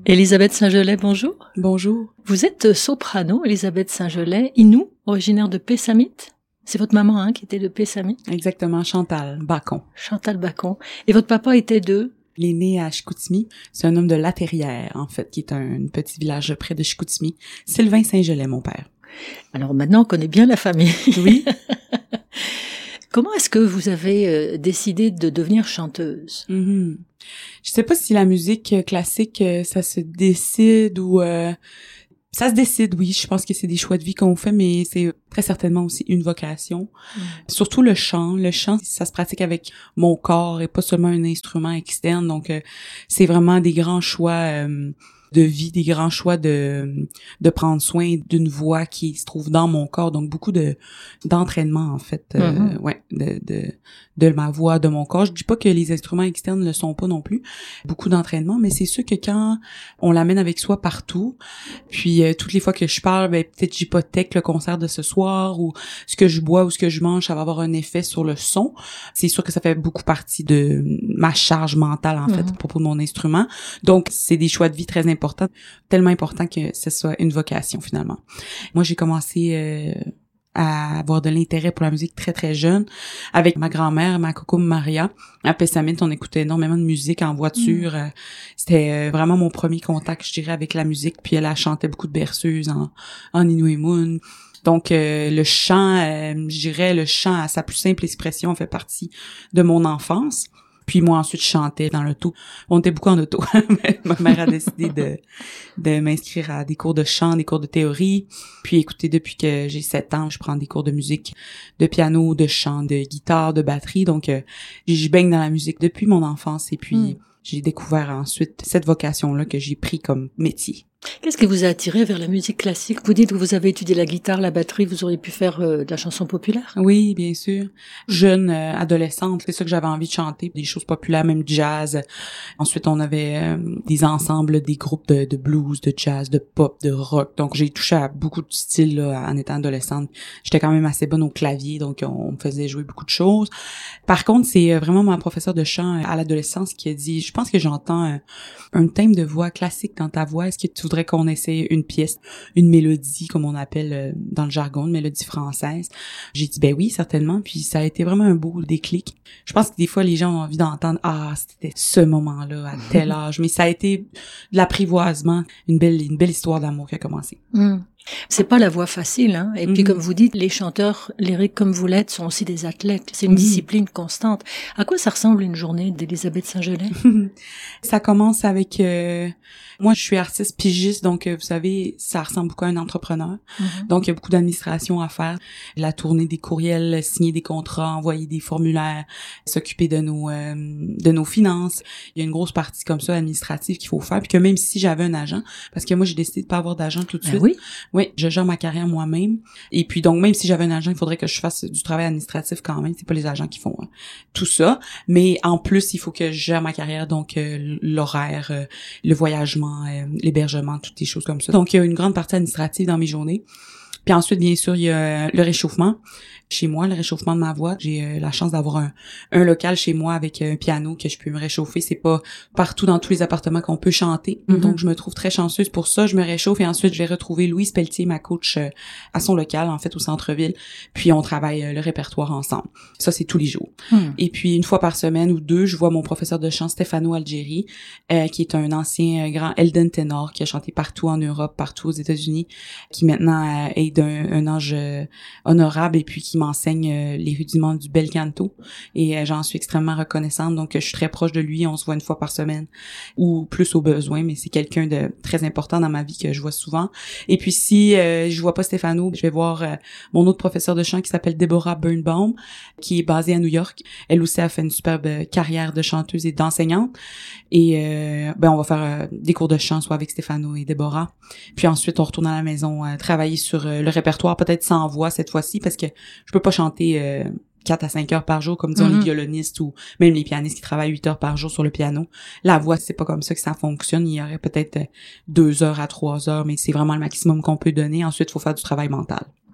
Élisabeth Saint-Gelais, bonjour. Bonjour. Vous êtes soprano, Élisabeth Saint-Gelais, Inou, originaire de Pessamit. C'est votre maman qui était de Pessamit. Exactement, Chantal Bacon. Chantal Bacon. Et votre papa était de? Il est né à Chicoutimi. C'est un homme de La Terrière, en fait, qui est un petit village près de Chicoutimi. Sylvain Saint-Gelais, mon père. Alors maintenant, on connaît bien la famille. Oui. Comment est-ce que vous avez décidé de devenir chanteuse? Je sais pas si la musique classique, ça se décide ou... Ça se décide, oui. Je pense que c'est des choix de vie qu'on fait, mais c'est très certainement aussi une vocation. Surtout le chant. Le chant, ça se pratique avec mon corps et pas seulement un instrument externe. Donc, c'est vraiment des grands choix de vie, des grands choix de prendre soin d'une voix qui se trouve dans mon corps. Donc, beaucoup d'entraînement, en fait, de ma voix, de mon corps. Je dis pas que les instruments externes ne le sont pas non plus. Beaucoup d'entraînement, mais c'est sûr que quand on l'amène avec soi partout, puis toutes les fois que je parle, peut-être j'hypothèque le concert de ce soir ou ce que je bois ou ce que je mange, ça va avoir un effet sur le son. C'est sûr que ça fait beaucoup partie de ma charge mentale, en fait, à propos de mon instrument. Donc, c'est des choix de vie très importants, tellement importants que ce soit une vocation, finalement. Moi, j'ai commencé à avoir de l'intérêt pour la musique très très jeune avec ma grand-mère, ma coco Maria. À Pessamit, on écoutait énormément de musique en voiture. C'était vraiment mon premier contact, je dirais, avec la musique. Puis elle chantait beaucoup de berceuses en Inuimun. Donc le chant, je dirais, le chant à sa plus simple expression fait partie de mon enfance. Puis moi, ensuite, je chantais dans l'auto. On était beaucoup en auto. Ma mère a décidé de m'inscrire à des cours de chant, des cours de théorie. Puis écoutez, depuis que j'ai 7 ans, je prends des cours de musique, de piano, de chant, de guitare, de batterie. Donc, je baigne dans la musique depuis mon enfance. Et puis, j'ai découvert ensuite cette vocation-là que j'ai pris comme métier. Qu'est-ce qui vous a attiré vers la musique classique? Vous dites que vous avez étudié la guitare, la batterie, vous auriez pu faire de la chanson populaire? Oui, bien sûr. Jeune adolescente, c'est ça que j'avais envie de chanter, des choses populaires, même jazz. Ensuite, on avait des ensembles, des groupes de blues, de jazz, de pop, de rock. Donc, j'ai touché à beaucoup de styles là, en étant adolescente. J'étais quand même assez bonne au clavier, donc on me faisait jouer beaucoup de choses. Par contre, c'est vraiment ma professeure de chant à l'adolescence qui a dit, je pense que j'entends un thème de voix classique dans ta voix. Est-ce que tu voudrais qu'on essaie une pièce, une mélodie, comme on appelle dans le jargon, une mélodie française? J'ai dit, ben oui, certainement. Puis ça a été vraiment un beau déclic. Je pense que des fois, les gens ont envie d'entendre, c'était ce moment-là, à tel âge. Mais ça a été de l'apprivoisement, une belle histoire d'amour qui a commencé. C'est pas la voie facile, hein. Et puis, comme vous dites, les chanteurs lyriques comme vous l'êtes sont aussi des athlètes. C'est une discipline constante. À quoi ça ressemble une journée d'Élisabeth Saint-Gelais? Ça commence avec... moi, je suis artiste pigiste, donc vous savez, ça ressemble beaucoup à un entrepreneur. Donc, il y a beaucoup d'administration à faire. La tournée des courriels, signer des contrats, envoyer des formulaires, s'occuper de nos finances. Il y a une grosse partie comme ça administrative qu'il faut faire. Puis que même si j'avais un agent, parce que moi, j'ai décidé de pas avoir d'agent tout de suite. Oui, je gère ma carrière moi-même. Et puis donc, même si j'avais un agent, il faudrait que je fasse du travail administratif quand même. C'est pas les agents qui font tout ça. Mais en plus, il faut que je gère ma carrière, donc l'horaire, le voyagement, l'hébergement, toutes les choses comme ça. Donc, il y a une grande partie administrative dans mes journées. Puis ensuite, bien sûr, il y a le réchauffement. Chez moi, le réchauffement de ma voix, j'ai la chance d'avoir un local chez moi avec un piano que je peux me réchauffer. C'est pas partout dans tous les appartements qu'on peut chanter. Donc, je me trouve très chanceuse pour ça. Je me réchauffe et ensuite, je vais retrouver Louise Pelletier, ma coach, à son local, en fait, au centre-ville. Puis, on travaille le répertoire ensemble. Ça, c'est tous les jours. Et puis, une fois par semaine ou deux, je vois mon professeur de chant, Stefano Algeri, qui est un ancien grand Elden ténor qui a chanté partout en Europe, partout aux États-Unis, qui maintenant est d'un âge honorable et puis qui m'enseigne les rudiments du bel canto et j'en suis extrêmement reconnaissante. Donc je suis très proche de lui, on se voit une fois par semaine ou plus au besoin, mais c'est quelqu'un de très important dans ma vie que je vois souvent. Et puis si je vois pas Stefano, je vais voir mon autre professeur de chant qui s'appelle Deborah Birnbaum, qui est basée à New York. Elle aussi a fait une superbe carrière de chanteuse et d'enseignante et on va faire des cours de chant soit avec Stefano et Deborah. Puis ensuite on retourne à la maison travailler sur le répertoire, peut-être sans voix cette fois-ci parce que je peux pas chanter 4 à 5 heures par jour comme disons les violonistes ou même les pianistes qui travaillent 8 heures par jour sur le piano. La voix, c'est pas comme ça que ça fonctionne. Il y aurait peut-être 2 heures à 3 heures, mais c'est vraiment le maximum qu'on peut donner. Ensuite, il faut faire du travail mental.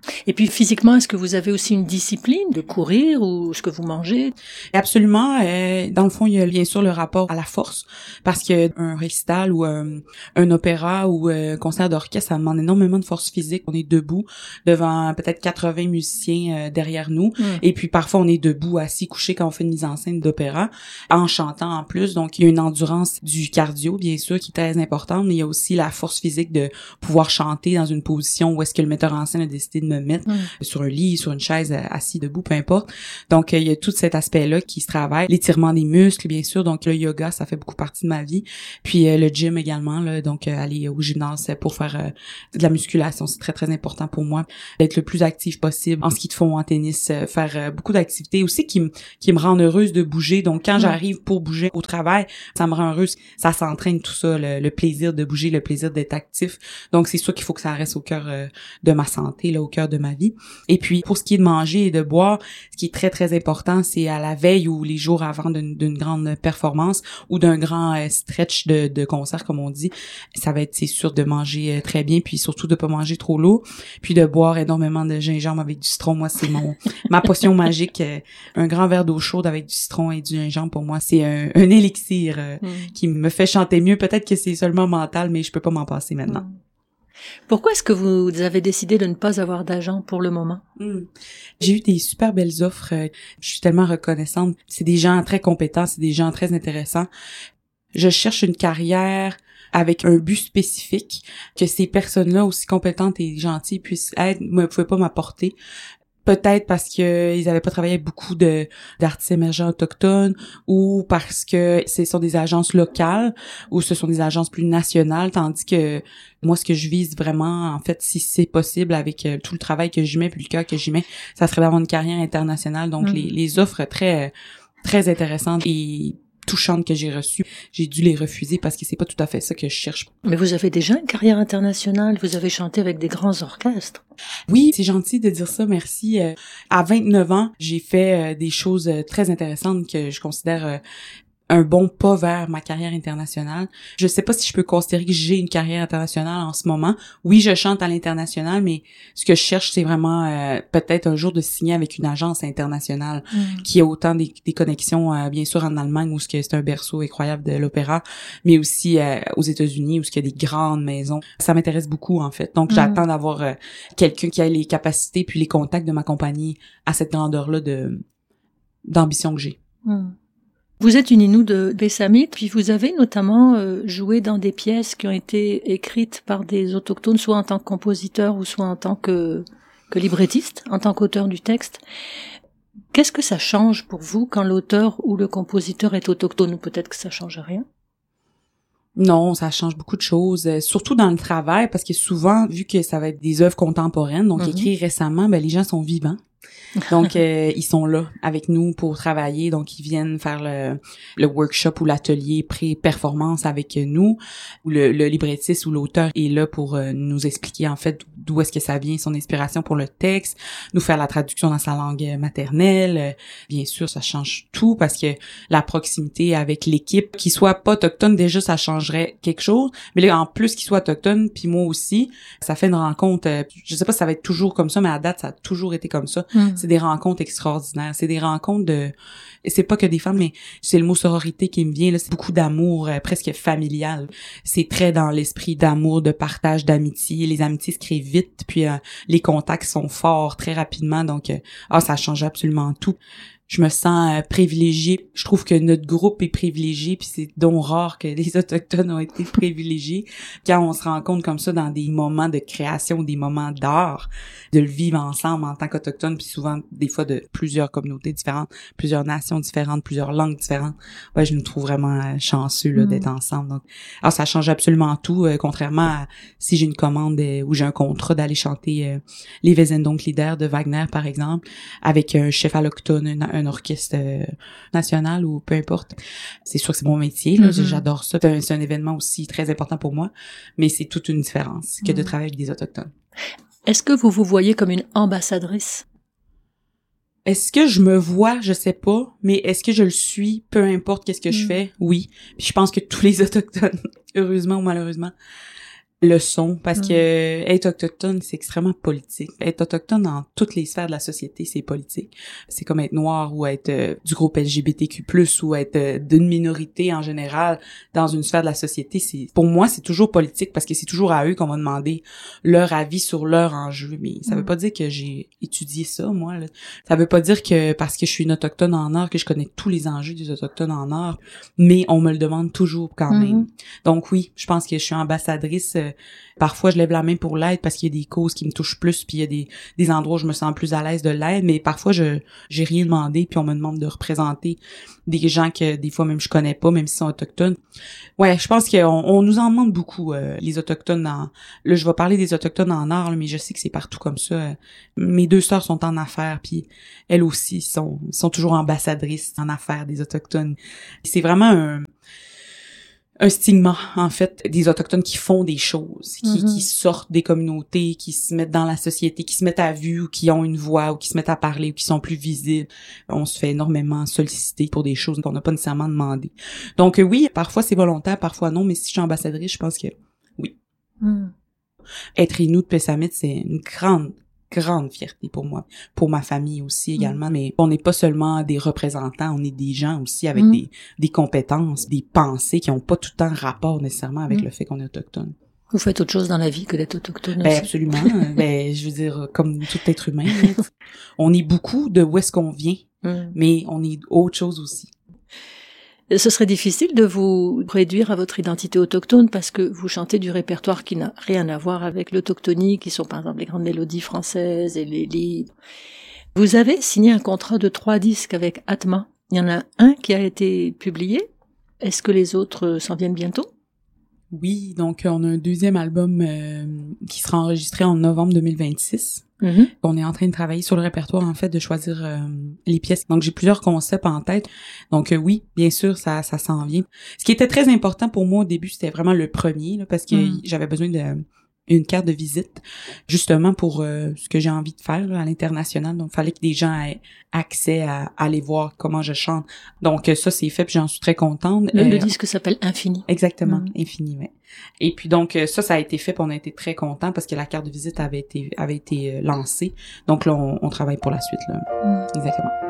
Et puis physiquement, est-ce que vous avez aussi une discipline de courir ou ce que vous mangez? Absolument. Dans le fond, il y a bien sûr le rapport à la force, parce qu'un récital ou un opéra ou un concert d'orchestre, ça demande énormément de force physique. On est debout devant peut-être 80 musiciens derrière nous, et puis parfois on est debout, assis, couché quand on fait une mise en scène d'opéra, en chantant en plus. Donc il y a une endurance du cardio, bien sûr, qui est très importante, mais il y a aussi la force physique de pouvoir chanter dans une position où est-ce que le metteur en scène a décidé de me mettre, sur un lit, sur une chaise, assis, debout, peu importe. Donc il y a tout cet aspect-là qui se travaille, l'étirement des muscles, bien sûr. Donc le yoga, ça fait beaucoup partie de ma vie. Puis le gym également, là, donc aller au gymnase pour faire de la musculation, c'est très très important pour moi d'être le plus actif possible en ski de fond, en tennis, faire beaucoup d'activités aussi qui me rendent heureuse de bouger. Donc quand j'arrive pour bouger au travail, ça me rend heureuse, ça s'entraîne tout ça, le plaisir de bouger, le plaisir d'être actif. Donc c'est sûr qu'il faut que ça reste au cœur de ma santé, là, au cœur de ma vie. Et puis pour ce qui est de manger et de boire, ce qui est très très important, c'est à la veille ou les jours avant d'une grande performance ou d'un grand stretch de concert, comme on dit, ça va être, c'est sûr, de manger très bien, puis surtout de pas manger trop lourd, puis de boire énormément de gingembre avec du citron. Moi, c'est ma potion magique. Un grand verre d'eau chaude avec du citron et du gingembre, pour moi, c'est un élixir qui me fait chanter mieux. Peut-être que c'est seulement mental, mais je peux pas m'en passer maintenant. Pourquoi est-ce que vous avez décidé de ne pas avoir d'agent pour le moment? J'ai eu des super belles offres. Je suis tellement reconnaissante. C'est des gens très compétents, c'est des gens très intéressants. Je cherche une carrière avec un but spécifique, que ces personnes-là, aussi compétentes et gentilles, puissent être, ne pouvaient pas m'apporter. Peut-être parce que ils avaient pas travaillé avec beaucoup d'artistes émergents autochtones, ou parce que ce sont des agences locales, ou ce sont des agences plus nationales, tandis que moi, ce que je vise vraiment, en fait, si c'est possible, avec tout le travail que j'y mets, puis le cœur que j'y mets, ça serait d'avoir une carrière internationale. Donc les offres très très intéressantes et touchantes que j'ai reçues, j'ai dû les refuser parce que c'est pas tout à fait ça que je cherche. Mais vous avez déjà une carrière internationale, vous avez chanté avec des grands orchestres. Oui, c'est gentil de dire ça, merci. À 29 ans, j'ai fait des choses très intéressantes que je considère un bon pas vers ma carrière internationale. Je sais pas si je peux considérer que j'ai une carrière internationale en ce moment. Oui, je chante à l'international, mais ce que je cherche, c'est vraiment peut-être un jour de signer avec une agence internationale qui a autant des connexions, bien sûr en Allemagne, où c'est un berceau incroyable de l'opéra, mais aussi aux États-Unis, où il y a des grandes maisons. Ça m'intéresse beaucoup, en fait. Donc, j'attends d'avoir quelqu'un qui a les capacités puis les contacts de m'accompagner à cette grandeur-là d'ambition que j'ai. Vous êtes une Innu de Pessamit, puis vous avez notamment joué dans des pièces qui ont été écrites par des autochtones, soit en tant que compositeur ou soit en tant que librettiste, en tant qu'auteur du texte. Qu'est-ce que ça change pour vous quand l'auteur ou le compositeur est autochtone, ou peut-être que ça change rien? Non, ça change beaucoup de choses, surtout dans le travail, parce que souvent, vu que ça va être des œuvres contemporaines, donc écrites récemment, ben les gens sont vivants. Donc ils sont là avec nous pour travailler, donc ils viennent faire le workshop ou l'atelier pré-performance avec nous, ou le librettiste ou l'auteur est là pour nous expliquer en fait d'où est-ce que ça vient, son inspiration pour le texte, nous faire la traduction dans sa langue maternelle. Bien sûr, ça change tout parce que la proximité avec l'équipe, qui soit pas autochtone, déjà ça changerait quelque chose, mais là en plus qu'il soit autochtone, puis moi aussi, ça fait une rencontre, je sais pas si ça va être toujours comme ça, mais à date ça a toujours été comme ça. C'est des rencontres extraordinaires, c'est des rencontres c'est pas que des femmes, mais c'est le mot sororité qui me vient là, c'est beaucoup d'amour presque familial. C'est très dans l'esprit d'amour, de partage, d'amitié. Les amitiés se créent vite, puis les contacts sont forts très rapidement, donc ça change absolument tout. Je me sens privilégiée. Je trouve que notre groupe est privilégié, puis c'est donc rare que les Autochtones ont été privilégiés. Quand on se rencontre comme ça dans des moments de création, des moments d'art, de le vivre ensemble en tant qu'Autochtones, puis souvent des fois de plusieurs communautés différentes, plusieurs nations différentes, plusieurs langues différentes. Ouais, je nous trouve vraiment chanceux là, d'être ensemble. Donc, alors ça change absolument tout, contrairement à si j'ai une commande ou j'ai un contrat d'aller chanter les Wesendonck-Lieder de Wagner, par exemple, avec un chef allochtone, un orchestre national ou peu importe. C'est sûr que c'est mon métier, là, j'adore ça. C'est un événement aussi très important pour moi, mais c'est toute une différence que de travailler avec des Autochtones. Est-ce que vous vous voyez comme une ambassadrice? Est-ce que je me vois? Je sais pas, mais est-ce que je le suis? Peu importe qu'est-ce que je fais, oui. Puis je pense que tous les Autochtones, heureusement ou malheureusement, leçon parce que être autochtone, c'est extrêmement politique. Être autochtone dans toutes les sphères de la société, c'est politique. C'est comme être noir ou être du groupe LGBTQ+, ou être d'une minorité en général dans une sphère de la société. Pour moi, c'est toujours politique parce que c'est toujours à eux qu'on va demander leur avis sur leur enjeu. Mais ça veut pas dire que j'ai étudié ça, moi, là. Ça veut pas dire que parce que je suis une autochtone en art que je connais tous les enjeux des autochtones en art, mais on me le demande toujours quand même. Donc oui, je pense que je suis ambassadrice. Parfois, je lève la main pour l'aide parce qu'il y a des causes qui me touchent plus, puis il y a des endroits où je me sens plus à l'aise de l'aide, mais parfois, j'ai rien demandé, puis on me demande de représenter des gens que des fois même je connais pas, même s'ils sont autochtones. Ouais, je pense qu'on nous en demande beaucoup, les autochtones. Là, je vais parler des autochtones en art, là, mais je sais que c'est partout comme ça. Mes deux sœurs sont en affaires, puis elles aussi sont toujours ambassadrices en affaires des autochtones. C'est vraiment un stigma, en fait, des autochtones qui font des choses, qui sortent des communautés, qui se mettent dans la société, qui se mettent à vue, ou qui ont une voix, ou qui se mettent à parler, ou qui sont plus visibles. On se fait énormément solliciter pour des choses qu'on n'a pas nécessairement demandé. Donc oui, parfois c'est volontaire, parfois non, mais si je suis ambassadrice, je pense que oui. Être Innu de Pessamit, c'est une grande fierté pour moi, pour ma famille aussi également, mais on n'est pas seulement des représentants, on est des gens aussi avec des compétences, des pensées qui ont pas tout le temps rapport nécessairement avec le fait qu'on est autochtone. Vous faites autre chose dans la vie que d'être autochtone Ben aussi. absolument, je veux dire, comme tout être humain, on est beaucoup de où est-ce qu'on vient, mais on est autre chose aussi. Ce serait difficile de vous réduire à votre identité autochtone parce que vous chantez du répertoire qui n'a rien à voir avec l'autochtonie, qui sont par exemple les grandes mélodies françaises et les livres. Vous avez signé un contrat de 3 disques avec Atma. Il y en a un qui a été publié. Est-ce que les autres s'en viennent bientôt? Oui, donc on a un deuxième album qui sera enregistré en novembre 2026. On est en train de travailler sur le répertoire, en fait, de choisir les pièces. Donc, j'ai plusieurs concepts en tête. Donc, oui, bien sûr, ça s'en vient. Ce qui était très important pour moi au début, c'était vraiment le premier, là, parce que j'avais besoin une carte de visite, justement pour ce que j'ai envie de faire là, à l'international. Donc, il fallait que des gens aient accès à aller voir comment je chante. Donc, ça, c'est fait, puis j'en suis très contente. Le disque s'appelle Infini. Exactement, Infini, ouais. Et puis donc, ça a été fait, puis on a été très contents parce que la carte de visite avait été lancée. Donc là, on travaille pour la suite, là. Exactement.